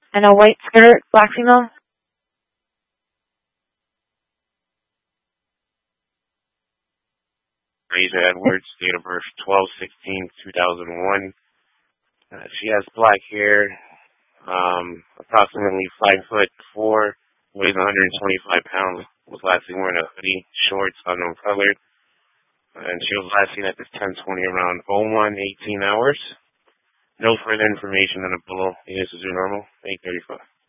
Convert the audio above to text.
And a white skirt, black female? Raisa Edwards, date of birth 12/16/2001. She has black hair, approximately 5'4", weighs 125 pounds, was last seen wearing a hoodie, shorts, unknown color, and she was last seen at this 10:20 around 01:18 hours. No further information on the below. This is your normal 8:35.